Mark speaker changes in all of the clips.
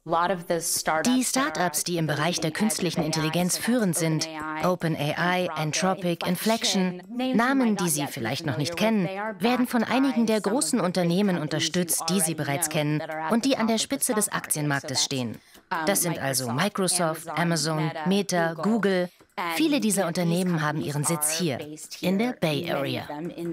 Speaker 1: Die Startups, die im Bereich der künstlichen Intelligenz führend sind, OpenAI, Anthropic, Inflection, Namen, die Sie vielleicht noch nicht kennen, werden von einigen der großen Unternehmen unterstützt, die Sie bereits kennen und die an der Spitze des Aktienmarktes stehen. Das sind also Microsoft, Amazon, Meta, Google. Viele dieser Unternehmen haben ihren Sitz hier, in der Bay Area.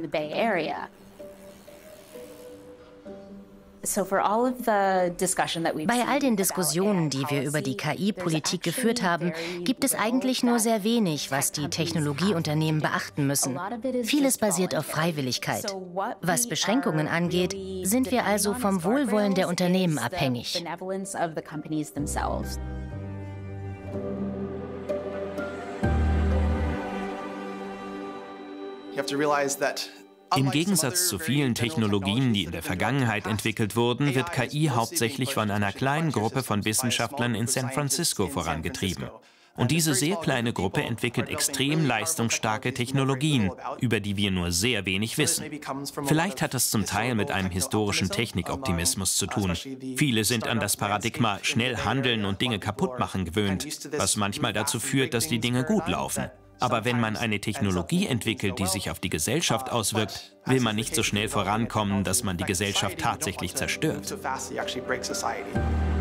Speaker 1: Bei all den Diskussionen, die wir über die KI-Politik geführt haben, gibt es eigentlich nur sehr wenig, was die Technologieunternehmen beachten müssen. Vieles basiert auf Freiwilligkeit. Was Beschränkungen angeht, sind wir also vom Wohlwollen der Unternehmen abhängig.
Speaker 2: Im Gegensatz zu vielen Technologien, die in der Vergangenheit entwickelt wurden, wird KI hauptsächlich von einer kleinen Gruppe von Wissenschaftlern in San Francisco vorangetrieben. Und diese sehr kleine Gruppe entwickelt extrem leistungsstarke Technologien, über die wir nur sehr wenig wissen. Vielleicht hat das zum Teil mit einem historischen Technikoptimismus zu tun. Viele sind an das Paradigma schnell handeln und Dinge kaputt machen gewöhnt, was manchmal dazu führt, dass die Dinge gut laufen. Aber wenn man eine Technologie entwickelt, die sich auf die Gesellschaft auswirkt, will man nicht so schnell vorankommen, dass man die Gesellschaft tatsächlich zerstört.